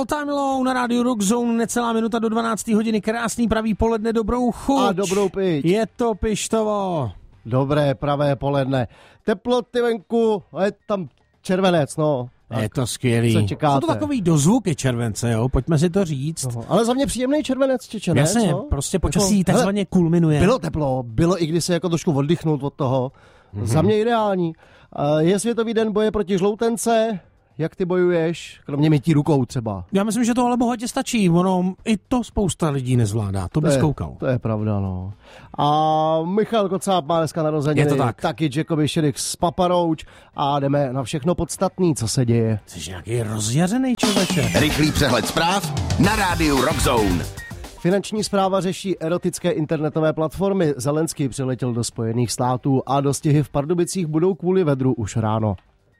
All Time Low na rádiu Rock Zone, necelá minuta do 12. hodiny, krásný pravý poledne, dobrou chuť. A dobrou piť. Je to pištovo. Dobré pravé poledne. Teploty venku, je tam červenec, no. Tak. Je to skvělý. Co čekáte? Jsou to takový dozvuky července, jo, pojďme si to říct. Ale za mě příjemný červenec Čeče, ne? Jasně, prostě počasí takzvaně kulminuje. Bylo teplo, bylo i když se jako trošku oddychnout od toho. Za mě ideální. Je Světový den boje proti žloutence. Jak ty bojuješ? Kromě mytí rukou třeba. Já myslím, že to ale bohatě stačí. Ono i to spousta lidí nezvládá. To bys koukal. To je pravda, no. A Michal Kocáb má dneska narozeniny. Je to tak. Taky Jacoby Šedik z Paparouč. A jdeme na všechno podstatný, co se děje. Jsi nějaký rozjařený člověče. Rychlý přehled zpráv na rádiu Rock Zone. Finanční správa řeší erotické internetové platformy. Zelenský přiletěl do Spojených států a dostihy v Pardubicích budou kvůli vedru už ráno.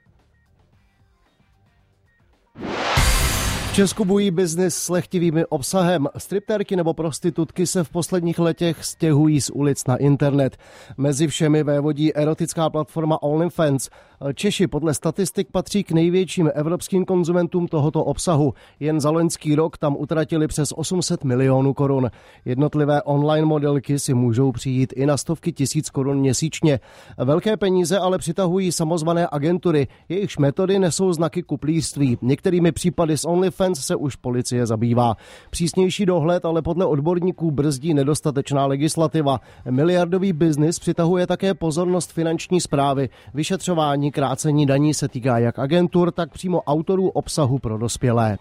V Česku bují biznis s lehtivým obsahem. Striptérky nebo prostitutky se v posledních letech stěhují z ulic na internet. Mezi všemi vévodí erotická platforma OnlyFans. Češi podle statistik patří k největším evropským konzumentům tohoto obsahu. Jen za loňský rok tam utratili přes 800 milionů korun. Jednotlivé online modelky si můžou přijít i na stovky tisíc korun měsíčně. Velké peníze ale přitahují samozvané agentury. Jejichž metody nesou znaky kuplířství. Některými případy z OnlyFans se už policie zabývá. Přísnější dohled ale podle odborníků brzdí nedostatečná legislativa. Miliardový biznis přitahuje také pozornost finanční správy. Vyšetřování krácení daní se týká jak agentur, tak přímo autorů obsahu pro dospělé.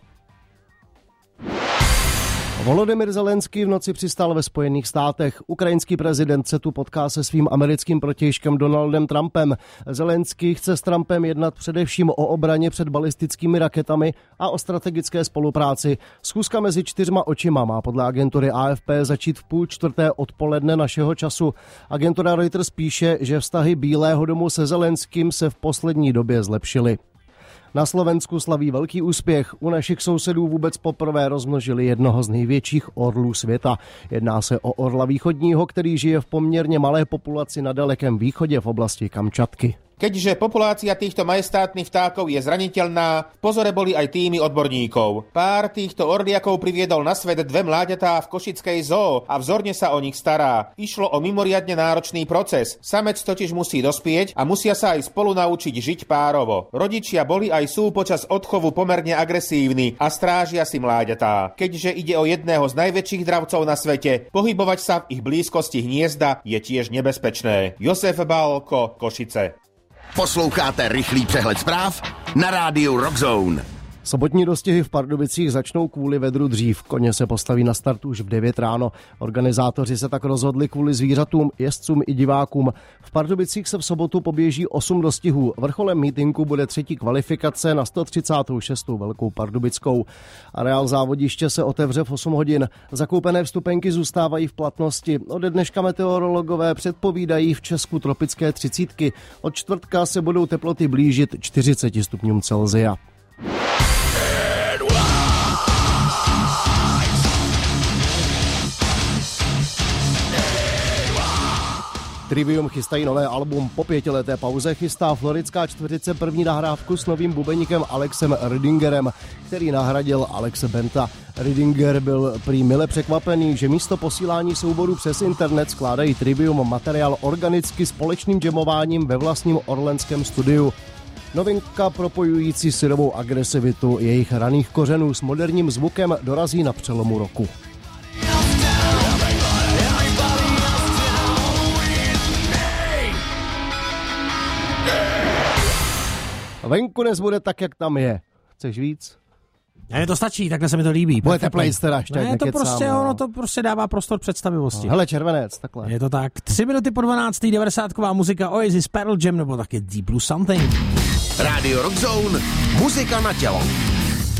Volodymyr Zelenský v noci přistál ve Spojených státech. Ukrajinský prezident se tu potká se svým americkým protějškem Donaldem Trumpem. Zelenský chce s Trumpem jednat především o obraně před balistickými raketami a o strategické spolupráci. Schůzka mezi 4 očima má podle agentury AFP začít v 3:30 odpoledne našeho času. Agentura Reuters píše, že vztahy Bílého domu se Zelenským se v poslední době zlepšily. Na Slovensku slaví velký úspěch. U našich sousedů vůbec poprvé rozmnožili jednoho z největších orlů světa. Jedná se o orla východního, který žije v poměrně malé populaci na dalekém východě v oblasti Kamčatky. Keďže populácia týchto majestátnych vtákov je zraniteľná, v pozore boli aj týmy odborníkov. Pár týchto orliakov priviedol na svet 2 mláďatá v košickej zoo a vzorne sa o nich stará. Išlo o mimoriadne náročný proces. Samec totiž musí dospieť a musia sa aj spolu naučiť žiť párovo. Rodičia boli aj sú počas odchovu pomerne agresívni a strážia si mláďatá. Keďže ide o jedného z najväčších dravcov na svete, pohybovať sa v ich blízkosti hniezda je tiež nebezpečné. Josef Bálko, Košice. Posloucháte rychlý přehled zpráv na rádiu Rock Zone. Sobotní dostihy v Pardubicích začnou kvůli vedru dřív. Koně se postaví na start už v 9 ráno. Organizátoři se tak rozhodli kvůli zvířatům, jezdcům i divákům. V Pardubicích se v sobotu poběží 8 dostihů. Vrcholem mítinku bude 3. kvalifikace na 136. Velkou Pardubickou. Areál závodiště se otevře v 8 hodin. Zakoupené vstupenky zůstávají v platnosti. Ode dneška meteorologové předpovídají v Česku tropické 30. Od čtvrtka se budou teploty blížit 40 stupňům Celsia. Trivium chystají nové album. Po 5leté pauze chystá Floridská čtveřice první nahrávku s novým bubeníkem Alexem Ridingerem, který nahradil Alexe Benta. Ridinger byl prý mile překvapený, že místo posílání souborů přes internet skládají Trivium materiál organicky společným jamováním ve vlastním orlenském studiu. Novinka propojující syrovou agresivitu jejich raných kořenů s moderním zvukem dorazí na přelomu roku. Venku dnes bude tak, jak tam je. Chceš víc? Ne, to stačí, takhle se mi to líbí. Bude teplej teda ještě. Ne, to prostě, ono to prostě dává prostor představivosti. Hele, červenec, takhle. Je to tak. 3 minuty po 12. 90ková muzika Oasis, Pearl Jam nebo taky Deep Blue Something. Radio Rock Zone, muzika na tělo.